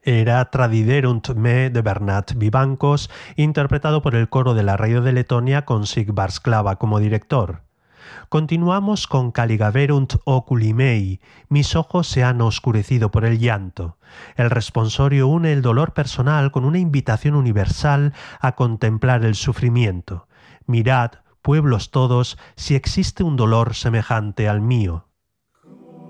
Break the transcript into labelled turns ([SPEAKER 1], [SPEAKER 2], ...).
[SPEAKER 1] Era Tradiderunt me de Bernat Vivancos, interpretado por el coro de la radio de Letonia con Sigvard Sklava como director. Continuamos con Caligaverunt oculi mei, mis ojos se han oscurecido por el llanto. El responsorio une el dolor personal con una invitación universal a contemplar el sufrimiento. Mirad, pueblos todos, si existe un dolor semejante al mío.